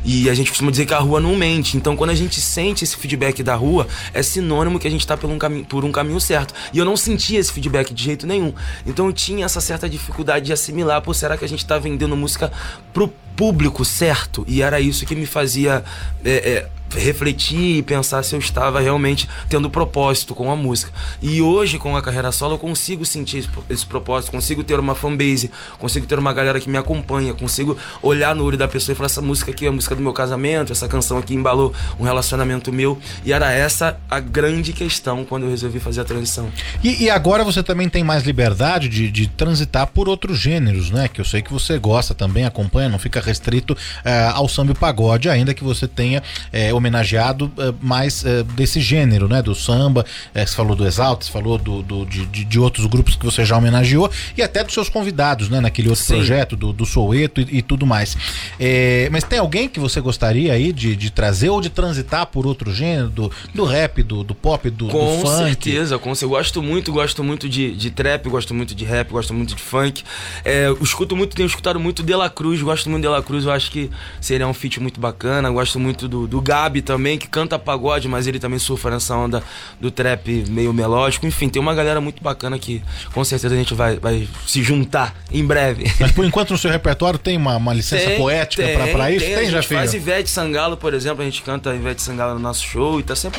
E a gente costuma dizer que a rua não mente. Então, quando a gente sente esse feedback da rua, é sinônimo que a gente tá por um caminho certo. E eu não sentia esse feedback de jeito nenhum. Então eu tinha essa certa dificuldade de assimilar, pô, será que a gente tá vendendo música pro público certo? E era isso que me fazia refletir e pensar se eu estava realmente tendo propósito com a música. E hoje, com a carreira solo, eu consigo sentir esse propósito, consigo ter uma fanbase, consigo ter uma galera que me acompanha, consigo olhar no olho da pessoa e falar, essa música aqui é a música do meu casamento, essa canção aqui embalou um relacionamento meu. E era essa a grande questão quando eu resolvi fazer a transição. E agora você também tem mais liberdade de transitar por outros gêneros, né? Que eu sei que você gosta também, acompanha, não fica restrito ao samba e pagode, ainda que você tenha homenageado mais desse gênero, né? Do samba, você falou do Exalta, você falou de outros grupos que você já homenageou e até dos seus convidados, né? Naquele outro projeto do Soweto e tudo mais. Mas tem alguém que você gostaria aí de trazer ou de transitar por outro gênero, do rap, do pop, do funk? Com certeza, eu gosto muito de trap, gosto muito de rap, gosto muito de funk. Eu tenho escutado muito De La Cruz, gosto muito de De La Cruz, eu acho que seria um feat muito bacana. Gosto muito do Gabi também, que canta pagode, mas ele também surfa nessa onda do trap meio melódico. Enfim, tem uma galera muito bacana que com certeza a gente vai se juntar em breve. Mas por enquanto no seu repertório tem uma licença poética pra isso? Tem, já faz Ivete Sangalo, por exemplo, a gente canta Ivete Sangalo no nosso show e tá sempre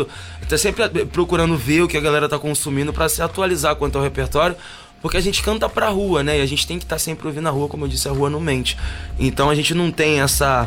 procurando ver o que a galera tá consumindo pra se atualizar quanto ao repertório. Porque a gente canta pra rua, né? E a gente tem que estar sempre ouvindo a rua, como eu disse, a rua não mente. Então a gente não tem essa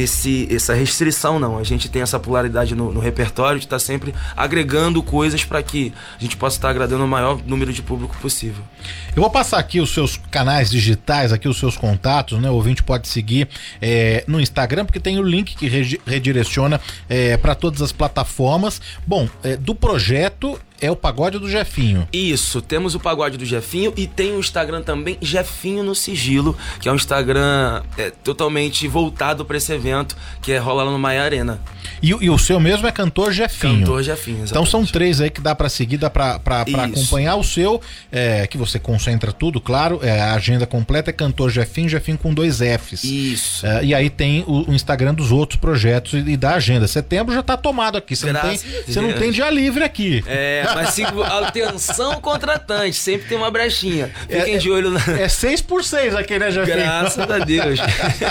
restrição, não. A gente tem essa polaridade no repertório de estar sempre agregando coisas para que a gente possa estar agradando o maior número de público possível. Eu vou passar aqui os seus canais digitais, aqui os seus contatos, né? O ouvinte pode seguir no Instagram, porque tem o link que redireciona para todas as plataformas. Bom, do projeto é o Pagode do Jefinho. Isso, temos o Pagode do Jefinho e tem o Instagram também, Jefinho no Sigilo, que é um Instagram totalmente voltado para esse evento, que rola lá no Maia Arena. E o seu mesmo é Cantor Jefinho. Cantor Jefinho, exatamente. Então são 3 aí que dá pra seguir, dá pra acompanhar. O seu, que você concentra tudo, claro, a agenda completa é Cantor Jefinho, Jefinho com 2 Fs. Isso. E aí tem o Instagram dos outros projetos e da agenda. Setembro já tá tomado aqui, você não tem dia livre aqui. Mas sigo atenção contratante, sempre tem uma brechinha. Fiquem de olho na... É 6x6 aqui, né, Jefinho? Graças a Deus.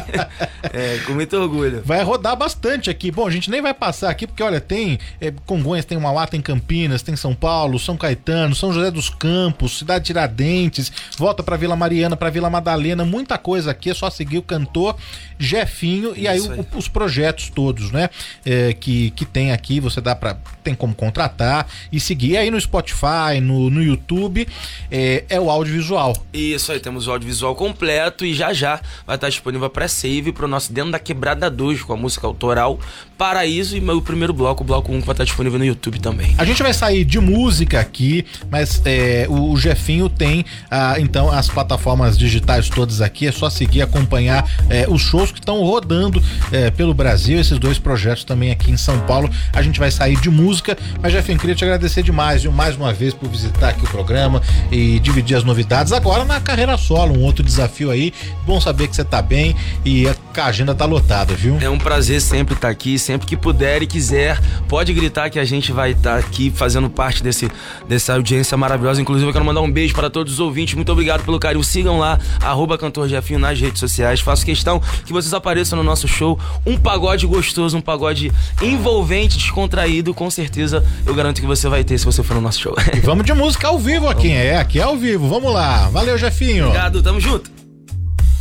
Com muito orgulho. Vai rodar bastante aqui. Bom, a gente nem vai passar aqui, porque olha, tem Congonhas, tem Mauá, tem Campinas, tem São Paulo, São Caetano, São José dos Campos, Cidade Tiradentes, volta pra Vila Mariana, pra Vila Madalena, muita coisa aqui, é só seguir o Cantor Jefinho. E aí os projetos todos, né, que tem aqui, tem como contratar e seguir. E aí no Spotify, no YouTube, é o audiovisual. Isso aí, temos o audiovisual completo e já vai estar disponível pré-save pro nosso Dentro da Quebrada 2, com a música autoral Paraíso, e o primeiro bloco, o bloco 1, que vai estar disponível no YouTube também. A gente vai sair de música aqui, mas o Jefinho tem então as plataformas digitais todas aqui, é só seguir, acompanhar os shows que estão rodando pelo Brasil, esses 2 projetos também aqui em São Paulo. A gente vai sair de música, mas Jefinho, queria te agradecer demais, viu, mais uma vez por visitar aqui o programa e dividir as novidades agora na carreira solo, um outro desafio aí. Bom saber que você tá bem e a agenda tá lotada, viu? É um prazer sempre estar aqui, sempre que puder e quiser, pode gritar que a gente vai estar aqui fazendo parte dessa audiência maravilhosa. Inclusive eu quero mandar um beijo para todos os ouvintes, muito obrigado pelo carinho, sigam lá, @Cantor Jefinho nas redes sociais, faço questão que vocês apareçam no nosso show, um pagode gostoso, um pagode envolvente, descontraído, com certeza eu garanto que você vai ter se você for no nosso show. Vamos de música ao vivo aqui, aqui é ao vivo, vamos lá, valeu Jefinho. Obrigado, tamo junto.